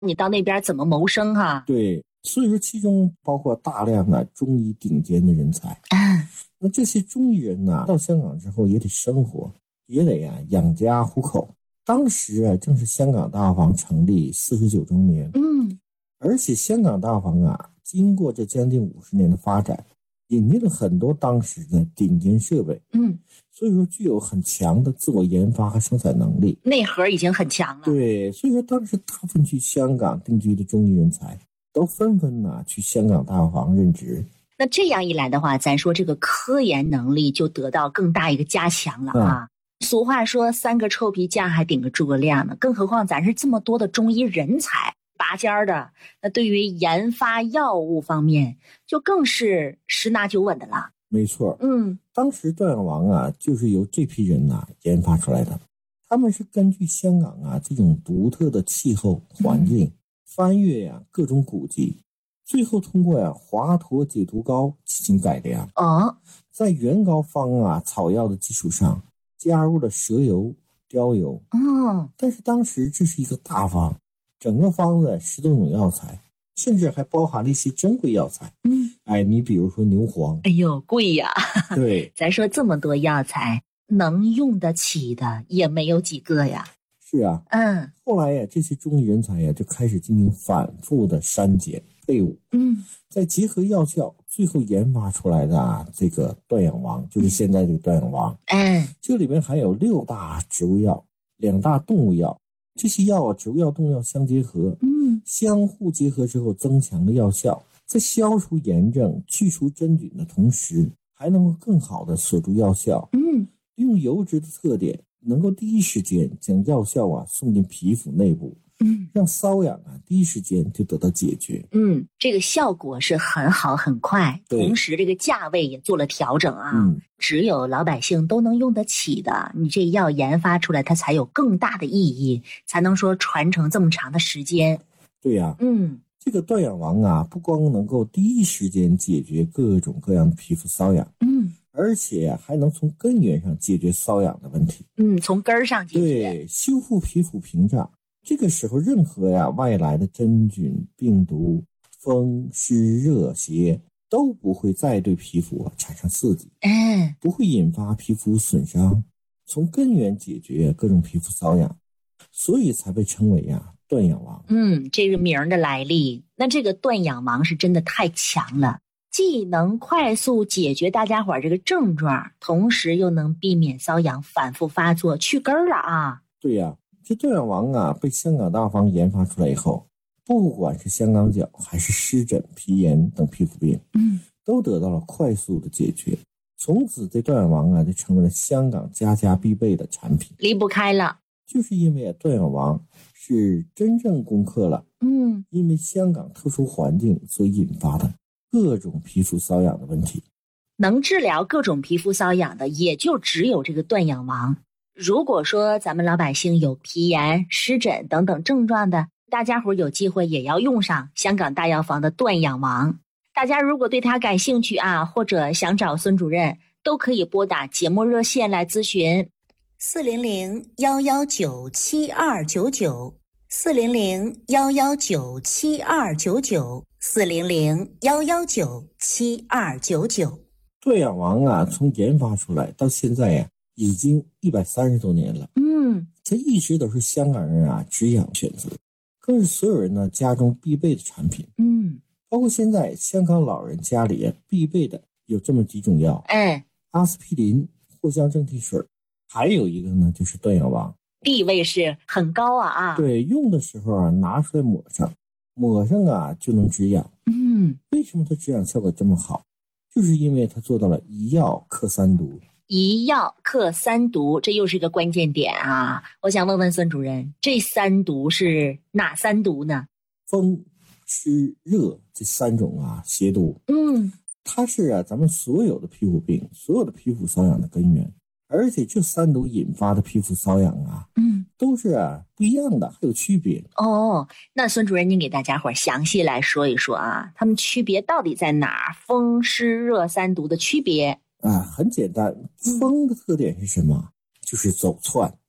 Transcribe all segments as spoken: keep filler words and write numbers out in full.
你到那边怎么谋生啊？ 对，所以说其中包括大量的中医顶尖的人才。 嗯， 那这些中医人呢，到香港之后也得生活，也得啊养家糊口。当时啊，正是香港大房成立四十九周年。 嗯， 而且香港大房啊，经过这将近五十年的发展，引进了很多当时的顶尖设备。 嗯， 所以说具有很强的自我研发和生产能力， 内核已经很强了。 对，所以说当时大部分去香港定居的中医人才都纷纷呢去香港大房任职。 那这样一来的话，咱说这个科研能力就得到更大一个加强了啊。嗯，俗话说三个臭皮匠还顶个诸葛亮呢，更何况咱是这么多的中医人才拔尖的，那对于研发药物方面就更是十拿九稳的了。 没错， 嗯， 当时断氧王啊就是由这批人呐研发出来的。他们是根据香港啊这种独特的气候环境，嗯，翻阅呀、啊、各种古籍，最后通过呀、啊、华佗解毒膏进行改良。 哦， 在原膏方啊草药的基础上加入了蛇油、貂油。 哦， 但是当时这是一个大方，整个方子十多种药材，甚至还包含了一些珍贵药材。 嗯， 哎，你比如说牛黄， 哎呦，贵呀！ 对， 咱说这么多药材，能用得起的也没有几个呀。 是啊， 嗯， 后来呀，这些中医人才呀就开始进行反复的删减配伍， 嗯， 再结合药效，最后研发出来的啊这个断氧王，就是现在这个断氧王。 嗯， 这里面含有六大植物药、两大动物药，这些药啊，植物药、动物药相结合，嗯，相互结合之后增强了药效，在消除炎症、去除真菌的同时，还能够更好的锁住药效。嗯，用油脂的特点，能够第一时间将药效啊送进皮肤内部，嗯，让瘙痒啊第一时间就得到解决。 嗯，这个效果是很好很快，同时这个价位也做了调整啊。嗯，只有老百姓都能用得起的，你这药研发出来，它才有更大的意义，才能说传承这么长的时间。 对呀、啊， 嗯， 这个断氧王啊，不光能够第一时间解决各种各样的皮肤瘙痒，嗯，而且还能从根源上解决瘙痒的问题。 嗯，从根儿上解决， 对，修复皮肤屏障。这个时候，任何呀外来的真菌、病毒、风湿热邪都不会再对皮肤啊产生刺激， 嗯， 不会引发皮肤损伤，从根源解决各种皮肤瘙痒，所以才被称为呀断氧王。 嗯，这个名的来历，那这个断氧王是真的太强了，既能快速解决大家伙这个症状，同时又能避免瘙痒反复发作，去根儿了啊。 对呀、啊，这断氧王啊被香港大房研发出来以后，不管是香港脚还是湿疹、皮炎等皮肤病，嗯，都得到了快速的解决。从此这断氧王啊就成为了香港家家必备的产品， 离不开了。 就是因为断氧王是真正攻克了，嗯，因为香港特殊环境所引发的各种皮肤瘙痒的问题。 能治疗各种皮肤瘙痒的，也就只有这个断氧王。如果说咱们老百姓有皮炎、湿疹等等症状的，大家伙有机会也要用上香港大药房的断氧王。大家如果对它感兴趣啊，或者想找孙主任，都可以拨打节目热线来咨询。四零零幺幺九七二九九，四零零幺幺九七二九九，四零零幺幺九七二九九。 断氧王啊，从研发出来到现在呀、啊，已经一百三十多年了。嗯，它一直都是香港人啊止痒选择，更是所有人呢家中必备的产品。嗯，包括现在香港老人家里、啊、必备的有这么几种药，哎，阿司匹林、藿香正气水。还有一个呢，就是断氧王， 地位是很高啊啊！ 对，用的时候啊，拿出来抹上，抹上啊就能止痒。嗯，为什么它止痒效果这么好？就是因为它做到了一药克三毒。 一药克三毒，这又是一个关键点啊！我想问问孙主任，这三毒是哪三毒呢？ 风、湿、热这三种啊邪毒。嗯，它是啊咱们所有的皮肤病、所有的皮肤瘙痒的根源。而且这三毒引发的皮肤瘙痒啊，嗯，都是啊不一样的，还有区别。哦， 那孙主任您给大家伙详细来说一说啊，它们区别到底在哪儿？风湿热三毒的区别啊，很简单，风的特点是什么？就是走窜。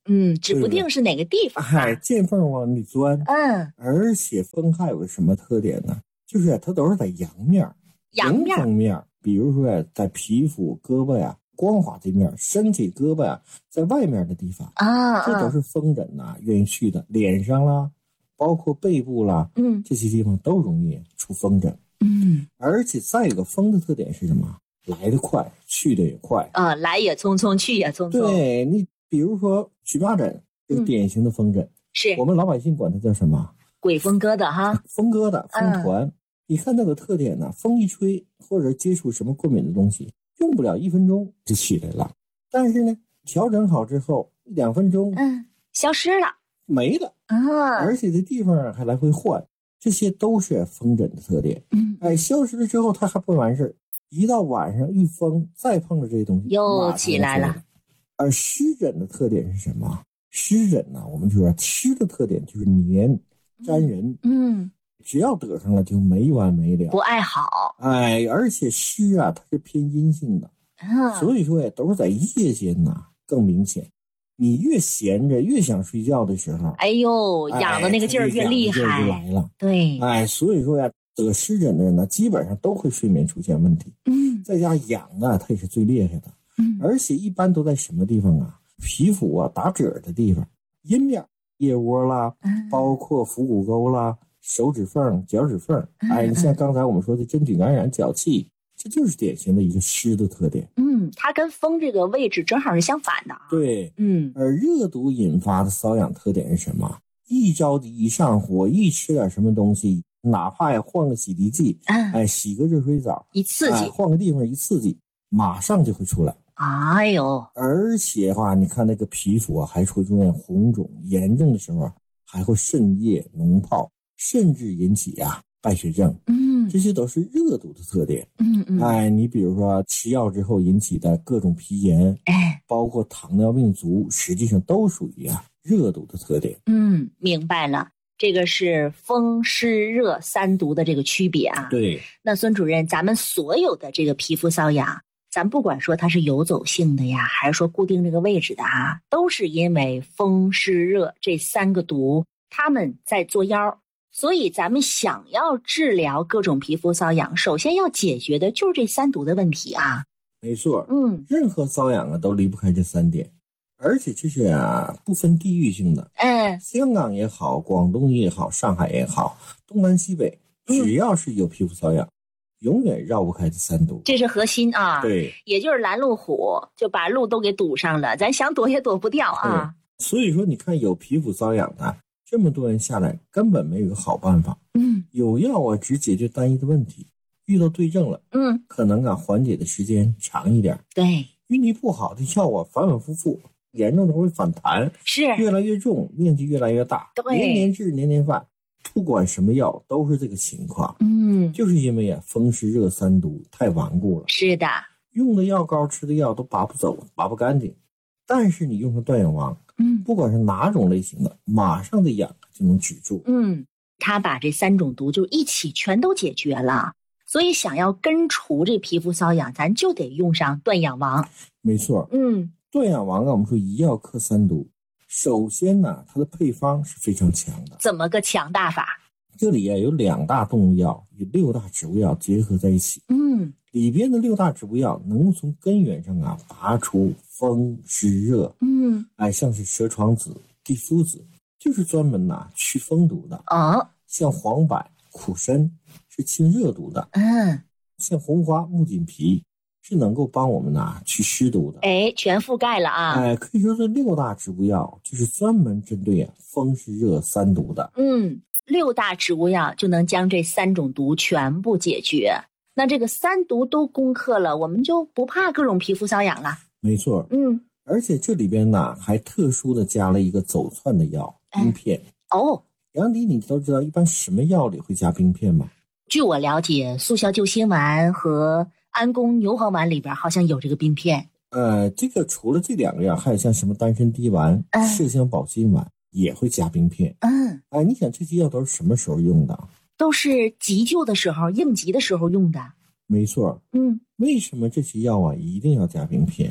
嗯，指不定是哪个地方、啊。 哎，见缝往里钻。 嗯， 而且风还有个什么特点呢？就是它都是在阳面， 阳面方面，比如说在皮肤、胳膊呀、光滑这面，身体胳膊呀在外面的地方啊， 这都是风疹呐、啊、愿意去的。脸上啦，包括背部啦， 嗯， 这些地方都容易出风疹。 嗯， 而且再有个风的特点是什么？来得快，去得也快啊，来也匆匆，去也匆匆。 对，你比如说荨麻疹，这个典型的风疹，嗯、 是我们老百姓管它叫什么？ 鬼风疙瘩哈， 风疙瘩、风团。 嗯、 你看那个特点呢，风一吹或者接触什么过敏的东西，用不了一分钟就起来了。但是呢，调整好之后，一两分钟， 嗯，消失了， 没了啊， 而且这地方还来回换，这些都是风疹的特点。 嗯， 哎，消失了之后，它还不完事儿。一到晚上一风，再碰着这些东西又起来了。 而湿疹的特点是什么？湿疹呢，我们就说湿的特点就是黏粘人， 嗯， 只要得上了就没完没了， 不爱好。 哎，而且湿啊，它是偏阴性的， 啊、 所以说呀，都是在夜间呐更明显。你越闲着，越想睡觉的时候， 哎呦，痒的那个劲儿越厉害， 哎、就来了。 对， 哎，所以说呀。得湿疹的人呢，基本上都会睡眠出现问题。 嗯， 再加痒呢，它也是最厉害的。 嗯， 而且一般都在什么地方啊？皮肤啊打褶的地方，阴面、腋窝啦， 嗯、 包括腹股沟啦、手指缝、脚趾缝。嗯、哎，你像刚才我们说的真菌感染、脚气，这就是典型的一个湿的特点。 嗯，它跟风这个位置正好是相反的。 对， 嗯。 而热毒引发的瘙痒特点是什么？一着急一上火，一吃点什么东西。哪怕呀换个洗涤剂， 嗯、 哎，洗个热水澡， 一刺激， 哎，换个地方一刺激，马上就会出来。 哎呦， 而且话，你看那个皮肤啊，还会出现红肿，严重的时候还会渗液、脓泡，甚至引起呀败血症。 嗯， 这些都是热毒的特点。 嗯嗯， 哎，你比如说吃药之后引起的各种皮炎， 哎， 包括糖尿病足，实际上都属于啊热毒的特点。 嗯，明白了。这个是风湿热三毒的这个区别啊。 对。 那孙主任，咱们所有的这个皮肤瘙痒，咱不管说它是游走性的呀，还是说固定这个位置的啊，都是因为风湿热这三个毒他们在作妖。所以咱们想要治疗各种皮肤瘙痒，首先要解决的就是这三毒的问题啊。 没错， 嗯， 任何瘙痒啊都离不开这三点。而且这是啊，不分地域性的， 嗯， 香港也好，广东也好，上海也好，东南西北，只要是有皮肤瘙痒，嗯、永远绕不开这三毒， 这是核心啊。 对， 也就是拦路虎，就把路都给堵上了，咱想躲也躲不掉啊。 所以说，你看有皮肤瘙痒的，这么多人下来，根本没有个好办法。 嗯， 有药啊，只解决单一的问题，遇到对症了， 嗯， 可能啊缓解的时间长一点。 对， 运气不好的药啊，反反复复。严重的会反弹， 是越来越重，面积越来越大， 对， 年年治年年犯，不管什么药都是这个情况。 嗯， 就是因为啊，风湿热三毒太顽固了。 是的， 用的药膏、吃的药都拔不走，拔不干净。但是你用上断痒王， 嗯， 不管是哪种类型的，马上的痒就能止住。 嗯，它把这三种毒就一起全都解决了。所以想要根除这皮肤瘙痒，咱就得用上断痒王。 没错， 嗯。 断痒王啊，我们说一药克三毒。首先呢，它的配方是非常强的。 怎么个强大法？ 这里啊有两大动物药与六大植物药结合在一起。 嗯， 里边的六大植物药能从根源上啊拔除风湿热。 嗯， 哎，像是蛇床子、地肤子，就是专门呐、啊、祛风毒的。 哦， 像黄柏、苦参是清热毒的。 嗯， 像红花、木槿皮。是能够帮我们呐去湿毒的， 哎，全覆盖了啊！ 哎，可以说这六大植物药就是专门针对啊风湿热三毒的。 嗯，六大植物药就能将这三种毒全部解决。那这个三毒都攻克了，我们就不怕各种皮肤瘙痒了。 没错， 嗯， 而且这里边呢还特殊的加了一个走窜的药冰片。 哎、哦， 杨迪，你都知道一般什么药里会加冰片吗？ 据我了解，速效救心丸和安宫牛黄丸里边好像有这个冰片。 呃，这个除了这两个药，还有像什么丹参滴丸、 嗯、 麝香保心丸也会加冰片。 嗯， 哎，你想这些药都是什么时候用的？ 都是急救的时候、应急的时候用的。 没错。 嗯， 为什么这些药啊一定要加冰片？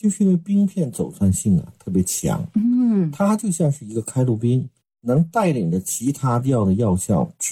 就是因为冰片走窜性啊特别强， 嗯， 它就像是一个开路兵，能带领着其他药的药效